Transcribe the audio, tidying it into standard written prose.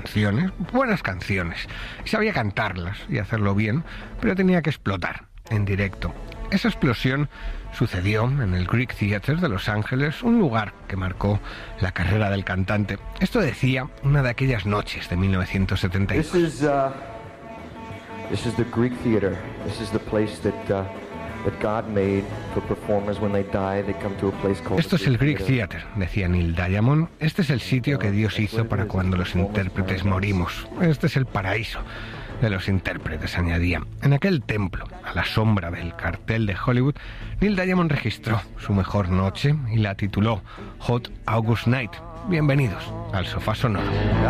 canciones, buenas canciones, y sabía cantarlas y hacerlo bien, pero tenía que explotar en directo. Esa explosión sucedió en el Greek Theatre de Los Ángeles, un lugar que marcó la carrera del cantante. Esto decía una de aquellas noches de 1972. This is the Greek Theatre. This is the place that God made for performers when they die. They come to a place called. Esto es el Greek Theatre, decía Neil Diamond. Este es el sitio que Dios hizo para cuando los intérpretes morimos. Este es el paraíso de los intérpretes, añadía. En aquel templo, a la sombra del cartel de Hollywood, Neil Diamond registró su mejor noche y la tituló Hot August Night. Bienvenidos al Sofá Sonoro.